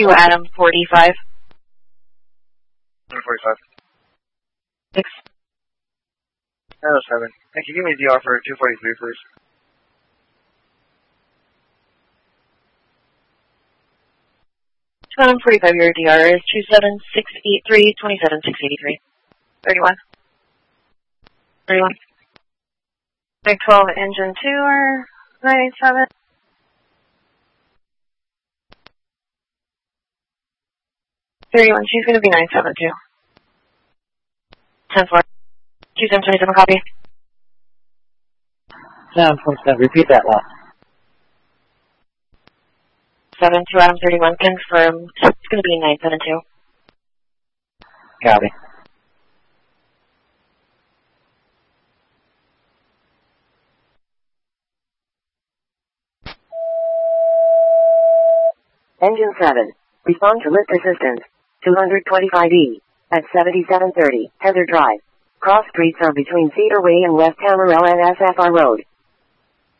To Adam 45. 45. 6. Hello, 7. Thank you. Give me the offer 243, please. Adam 45, your DR is 27683, 27683. 31. 31. Big 12, engine 2 or 987? She's going to be 972. 10-4. 2727, copy. 747, repeat that last. 7 to Adam 31, confirmed. It's going to be 972. Copy. Engine 7. Respond to lift assistance. 225E. At 7730, Heather Drive. Cross streets are between Cedar Way and West Amarillo and SFR Road.